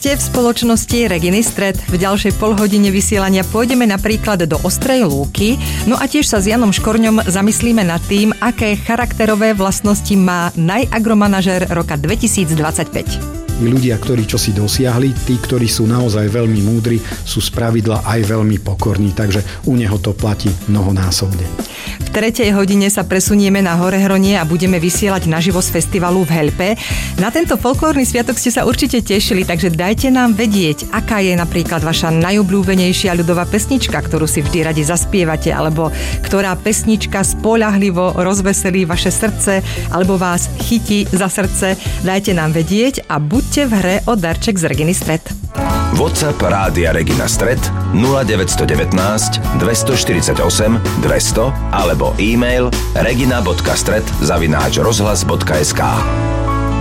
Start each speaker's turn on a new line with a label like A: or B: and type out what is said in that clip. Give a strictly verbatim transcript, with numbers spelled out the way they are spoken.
A: Ste v spoločnosti Reginy Stred. V ďalšej polhodine vysielania pôjdeme napríklad do Ostrej Lúky, no a tiež sa s Janom Škorňom zamyslíme nad tým, aké charakterové vlastnosti má najagromanažér roka dvetisícdvadsaťpäť.
B: Ľudia, ktorí čo si dosiahli, tí, ktorí sú naozaj veľmi múdri, sú spravidla aj veľmi pokorní, takže u neho to platí mnohonásobne.
A: V tretej hodine sa presunieme na Horehronie a budeme vysielať naživo z festivalu v Helpe. Na tento folklórny sviatok ste sa určite tešili, takže dajte nám vedieť, aká je napríklad vaša najobľúbenejšia ľudová pesnička, ktorú si vždy radi zaspievate, alebo ktorá pesnička spoľahlivo rozveselí vaše srdce, alebo vás chytí za srdce. Dajte nám vedieť a buďte v hre o darček z Reginy Stred.
C: WhatsApp Rádia Regina Stred nula deväť jedna deväť, dvestoštyridsaťosem, dvesto alebo e-mail regina bodka stred zavináč rozhlas bodka es ká.